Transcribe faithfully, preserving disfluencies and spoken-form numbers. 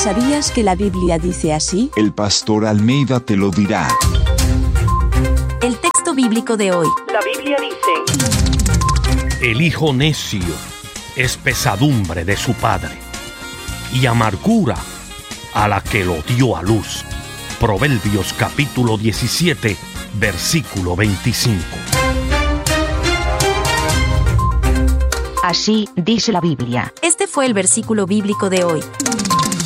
¿Sabías que la Biblia dice así? El pastor Almeida te lo dirá. El texto bíblico de hoy. La Biblia dice: El hijo necio es pesadumbre de su padre, y amargura a la que lo dio a luz. Proverbios capítulo diecisiete, versículo veinticinco. Así dice la Biblia. Este fue el versículo bíblico de hoy.